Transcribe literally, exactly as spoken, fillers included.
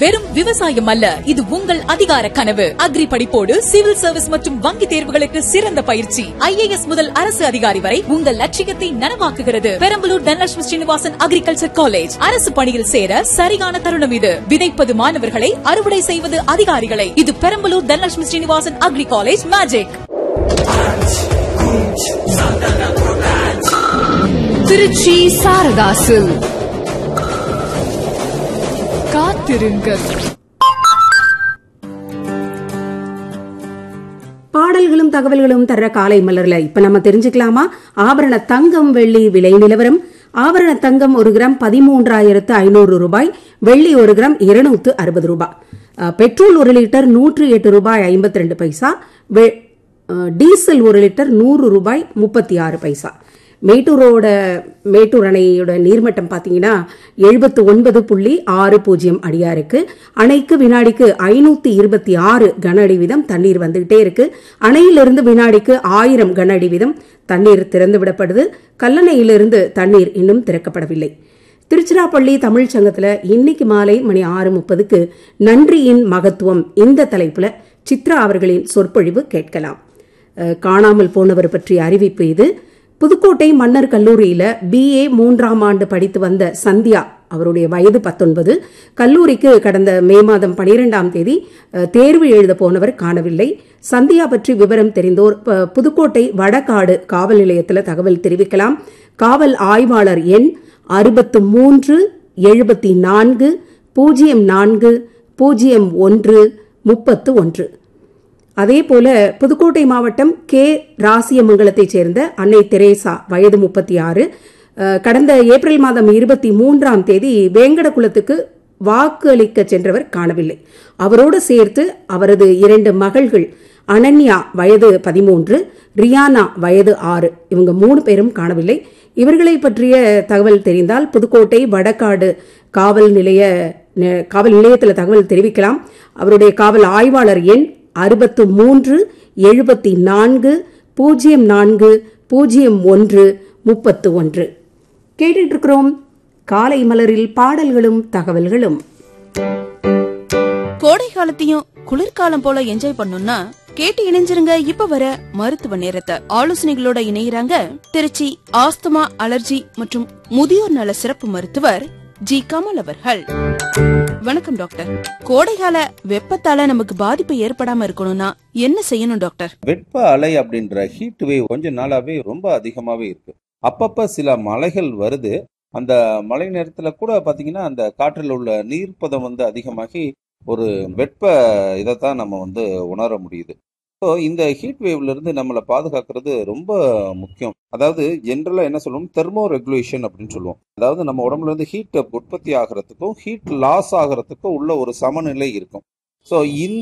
வெறும் விவசாயம் அல்ல, இது உங்கள் அதிகார கனவு. அக்ரி படிப்போடு சிவில் சர்வீஸ் மற்றும் வங்கி தேர்வுகளுக்கு சிறந்த பயிற்சி. ஐ ஏ எஸ் முதல் அரசு அதிகாரி வரை உங்கள் லட்சியத்தை நனவாக்குகிறது. Perambalur Dhanalakshmi Srinivasan agriculture college. அரசு பணியில் சேர சரியான தருணம் இது. விதைப்பது மாணவர்களை, அறுவடை செய்வது அதிகாரிகளை. இது Perambalur Dhanalakshmi Srinivasan agri college magic. Trichy சாரதாசு காத்திருங்கள். பாடல்களும் தகவல்களும் தர்ற காலை மலர்ல இப்ப நம்ம தெரிஞ்சுக்கலாமா? ஆபரண தங்கம் வெள்ளி விலை நிலவரம். ஆபரண தங்கம் ஒரு கிராம் பதிமூன்றாயிரத்து ஐநூறு ரூபாய், வெள்ளி ஒரு கிராம் இருநூத்து அறுபது ரூபாய், பெட்ரோல் ஒரு லிட்டர் நூற்றி எட்டு ரூபாய் ஐம்பத்தி ரெண்டு பைசா, டீசல் ஒரு லிட்டர் நூறு ரூபாய் முப்பத்தி ஆறு பைசா. மேட்டூரோட மேட்டூர் அணையோட நீர்மட்டம் பார்த்தீங்கன்னா எழுபத்து ஒன்பது புள்ளி ஆறு பூஜ்ஜியம் அடியா இருக்கு. அணைக்கு வினாடிக்கு ஐநூத்தி இருபத்தி ஆறு கன அடி வீதம் தண்ணீர் வந்துகிட்டே இருக்கு. அணையிலிருந்து வினாடிக்கு ஆயிரம் கன அடி வீதம் தண்ணீர் திறந்து விடப்படுது. கல்லணையிலிருந்து தண்ணீர் இன்னும் திறக்கப்படவில்லை. திருச்சிராப்பள்ளி தமிழ் சங்கத்துல இன்னைக்கு மாலை மணி ஆறு முப்பதுக்கு நன்றியின் மகத்துவம் இந்த தலைப்புல சித்ரா அவர்களின் சொற்பொழிவு கேட்கலாம். காணாமல் போனவர் பற்றிய அறிவிப்பு இது. புதுக்கோட்டை மன்னர் கல்லூரியில பி ஏ மூன்றாம் ஆண்டு படித்து வந்த சந்தியா, அவருடைய வயது பத்தொன்பது. கல்லூரிக்கு கடந்த மே மாதம் பனிரெண்டாம் தேதி தேர்வு எழுத போனவர் காணவில்லை. சந்தியா பற்றி விவரம் தெரிந்தோர் புதுக்கோட்டை வடகாடு காவல் நிலையத்தில் தகவல் தெரிவிக்கலாம். காவல் ஆய்வாளர் எண் அறுபத்து மூன்று எழுபத்தி நான்கு பூஜ்ஜியம் நான்கு பூஜ்ஜியம் ஒன்று முப்பத்து ஒன்று. அதே போல புதுக்கோட்டை மாவட்டம் கே ராசியமங்கலத்தைச் சேர்ந்த அன்னை தெரேசா, வயது முப்பத்தி ஆறு. கடந்த ஏப்ரல் மாதம் இருபத்தி மூன்றாம் தேதி வேங்கடகுலத்துக்கு வாக்கு அளிக்க சென்றவர் காணவில்லை. அவரோடு சேர்த்து அவரது இரண்டு மகள்கள் அனன்யா வயது பதிமூன்று, ரியானா வயது ஆறு, இவங்க மூணு பேரும் காணவில்லை. இவர்களை பற்றிய தகவல் தெரிந்தால் புதுக்கோட்டை வடகாடு காவல் நிலைய காவல் நிலையத்தில் தகவல் தெரிவிக்கலாம். அவருடைய காவல் ஆய்வாளர் எண் அறுபத்து மூன்று எழுபத்தி நான்கு பூஜ்ஜியம் நான்கு பூஜ்ஜியம் ஒன்று முப்பத்து ஒன்று. கேட்டுட்டு இருக்கிறோம் காலை மலரில் பாடல்களும் தகவல்களும். கோடை காலத்தையும் குளிர்காலம் போல என்ஜாய் பண்ணணும்னா கேட்டு இணைஞ்சிருங்க. இப்ப வர மருத்துவ நேரத்தை ஆலோசனைகளோட இணைகிறாங்க திருச்சி ஆஸ்துமா, அலர்ஜி மற்றும் முதியோர் நல சிறப்பு மருத்துவர் ஜி கமல் அவர்கள். வணக்கம் டாக்டர். கோடைகால வெப்பத்தால நமக்கு பாதிப்பு ஏற்படாம இருக்கணும்னா என்ன செய்யணும் டாக்டர்? வெப்ப அலை அப்படின்ற ஹீட் வேவ் கொஞ்ச நாளாவே ரொம்ப அதிகமாவே இருக்கு. அப்பப்ப சில மழைகள் வருது. அந்த மழை நேரத்துல கூட பாத்தீங்கன்னா அந்த காற்றில் உள்ள நீர்ப்பதம் வந்து அதிகமாகி ஒரு வெப்ப இதைத்தான் நம்ம வந்து உணர முடியுது. ஸோ இந்த ஹீட் வேவ்ல இருந்து நம்மளை பாதுகாக்கிறது ரொம்ப முக்கியம். அதாவது ஜென்ரலா என்ன சொல்லுவோம், தெர்மோ ரெகுலேஷன் அப்படின்னு சொல்லுவோம். அதாவது நம்ம உடம்புல இருந்து ஹீட் உற்பத்தி ஆகிறதுக்கும் ஹீட் லாஸ் ஆகிறதுக்கும் உள்ள ஒரு சமநிலை இருக்கும். ஸோ இந்த